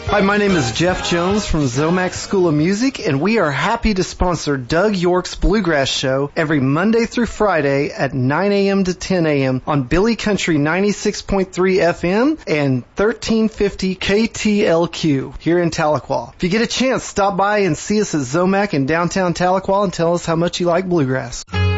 Hi, my name is Jeff Jones from Zomax School of Music, and we are happy to sponsor Doug York's Bluegrass Show every Monday through Friday at 9 a.m. to 10 a.m. on Billy Country 96.3 FM and 1350 KTLQ here in Tahlequah. If you get a chance, stop by and see us at Zomac in downtown Tahlequah and tell us how much you like bluegrass.